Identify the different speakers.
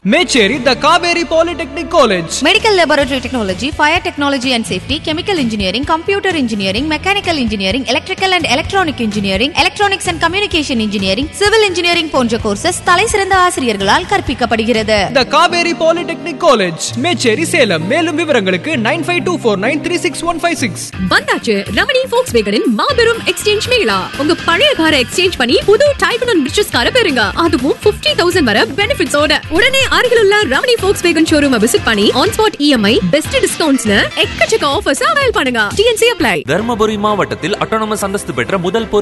Speaker 1: Mecheri, the Kaveri Polytechnic College.
Speaker 2: Medical Laboratory Technology, Fire Technology and Safety, Chemical Engineering, Computer Engineering, Mechanical Engineering, Electrical and Electronic Engineering, Electronics and Communication Engineering, Civil Engineering போன்ற courses தலைசிறந்த ஆசிரியர்களால் கற்பிக்கப்படுகிறது.
Speaker 1: The Kaveri Polytechnic College, Mecheri, Salem. மேலும் விவரங்களுக்கு 9524936156.
Speaker 3: வந்தாச்சு ரமணி Volkswagenன் மாபெரும் exchange Mela. உங்க பழைய காரை எக்ஸ்சேஞ்ச் பண்ணி புது டைப் அண்ட் ரிச்சஸ் காரை பெறுங்க. அதுவும் 50,000 வரை பெனிஃபிட்ஸோட. உடனே அருகிலுள்ள ரமணி Volkswagen ஷோரூமை விசிட் பண்ணி ஆன் ஸ்பாட் EMI, பெஸ்ட் டிஸ்கவுண்ட்ஸ்னு எக்கச்சக்க ஆஃபர்ஸ் அவைல் பண்ணுங்க. TNC apply.
Speaker 4: தர்மபுரி மாவட்டத்தில் அட்டானமஸ் அந்தஸ்து பெற்ற முதல்